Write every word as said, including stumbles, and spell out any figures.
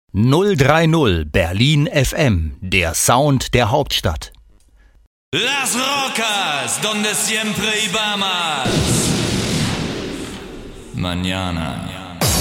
null drei null Berlin F M, der Sound der Hauptstadt. Las rocas, donde siempre íbamos. Mañana.